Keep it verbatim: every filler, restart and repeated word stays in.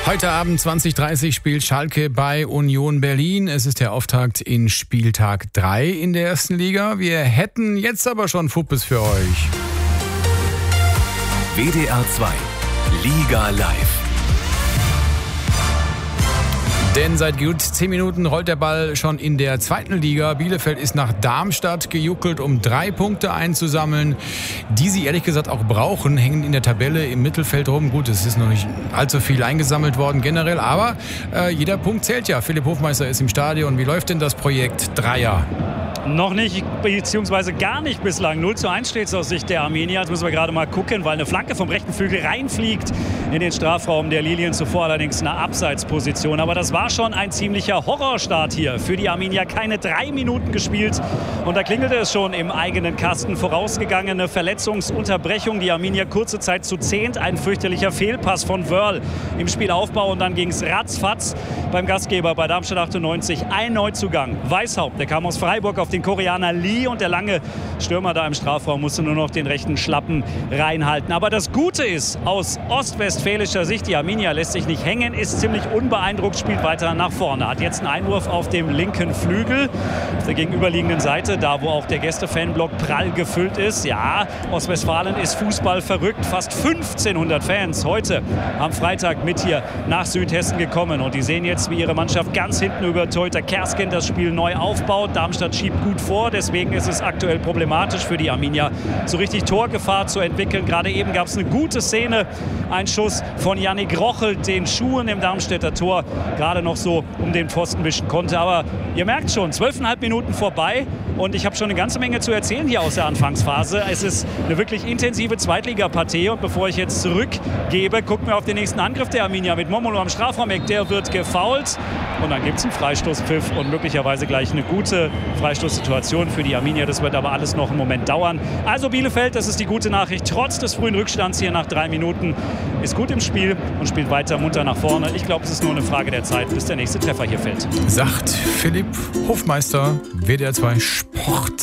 Heute Abend zwanzig Uhr dreißig spielt Schalke bei Union Berlin. Es ist der Auftakt in Spieltag drei in der ersten Liga. Wir hätten jetzt aber schon Fuppes für euch. W D R zwei Liga Live. Denn seit gut zehn Minuten rollt der Ball schon in der zweiten Liga. Bielefeld ist nach Darmstadt gejuckelt, um drei Punkte einzusammeln, die sie ehrlich gesagt auch brauchen, hängen in der Tabelle im Mittelfeld rum. Gut, es ist noch nicht allzu viel eingesammelt worden generell, aber äh, jeder Punkt zählt ja. Philipp Hofmeister ist im Stadion. Wie läuft denn das Projekt Dreier? Noch nicht, beziehungsweise gar nicht bislang. null zu eins steht es aus Sicht der Armenier. Jetzt müssen wir gerade mal gucken, weil eine Flanke vom rechten Flügel reinfliegt in den Strafraum der Lilien. Zuvor allerdings eine Abseitsposition. Aber das war schon ein ziemlicher Horrorstart hier für die Armenier. Keine drei Minuten gespielt und da klingelte es schon im eigenen Kasten. Vorausgegangene Verletzungsunterbrechung. Die Armenier kurze Zeit zu zehnt. Ein fürchterlicher Fehlpass von Wörl im Spielaufbau und dann ging es ratzfatz beim Gastgeber bei Darmstadt achtundneunzig. Ein Neuzugang, Weishaupt, der kam aus Freiburg auf den Koreaner Lee und der lange Stürmer da im Strafraum musste nur noch den rechten Schlappen reinhalten. Aber das Gute ist, aus ostwestfälischer Sicht, die Arminia lässt sich nicht hängen, ist ziemlich unbeeindruckt, spielt weiter nach vorne. Hat jetzt einen Einwurf auf dem linken Flügel, auf der gegenüberliegenden Seite, da wo auch der Gäste-Fanblock prall gefüllt ist. Ja, Ostwestfalen ist Fußball verrückt. Fast fünfzehnhundert Fans heute am Freitag mit hier nach Südhessen gekommen. Und die sehen jetzt, wie ihre Mannschaft ganz hinten über Torhüter Kersken das Spiel neu aufbaut. Darmstadt schiebt gut vor, deswegen ist es aktuell problematisch für die Arminia, so richtig Torgefahr zu entwickeln. Gerade eben gab es eine gute Szene, ein Schuss von Yannick Rochel, den Schuhen im Darmstädter Tor gerade noch so um den Pfosten wischen konnte. Aber ihr merkt schon, zwölfeinhalb Minuten vorbei und ich habe schon eine ganze Menge zu erzählen hier aus der Anfangsphase. Es ist eine wirklich intensive Zweitligapartie und bevor ich jetzt zurückgebe, gucken wir auf den nächsten Angriff der Arminia mit Momolo am Strafraumeck. Der wird gefoult und dann gibt es einen Freistoßpfiff und möglicherweise gleich eine gute Freistoßsituation für die Arminia. Das wird aber alles noch einen Moment dauern. Also Bielefeld, das ist die gute Nachricht, trotz des frühen Rückstands hier nach drei Minuten, ist gut im Spiel und spielt weiter munter nach vorne. Ich glaube, es ist nur eine Frage der Zeit, bis der nächste Treffer hier fällt. Sagt Philipp Hofmeister, W D R zwei Sport.